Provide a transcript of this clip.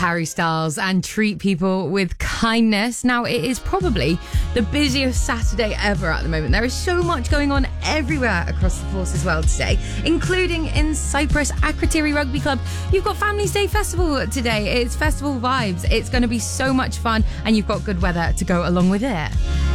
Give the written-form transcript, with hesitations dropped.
Harry Styles and Treat People with Kindness. Now, it is probably the busiest Saturday ever at the moment. There is so much going on everywhere across the Forces world today, including in Cyprus, Akrotiri Rugby Club. You've got Families Day Festival today. It's festival vibes. It's going to be so much fun, and you've got good weather to go along with it.